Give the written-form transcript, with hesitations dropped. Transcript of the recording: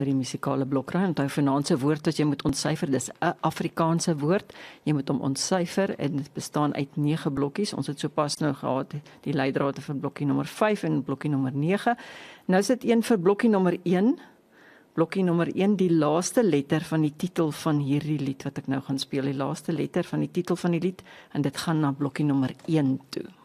die musikale blokry. Onthou vanaand se woord wat jy moet ontsyfer, dis 'n Afrikaanse woord. Jy moet hom ontsyfer en dit bestaan uit 9 blokkies. Ons het sopas nou gehad die leidrade vir blokkie nommer 5 en blokkie nommer 9. Nou is dit een vir blokkie nommer 1. Blokkie nommer 1, die laaste letter van die titel van hierdie lied wat ek nou gaan speel, die laaste letter van die titel van die lied, en dit gaan na blokkie nommer 1 toe.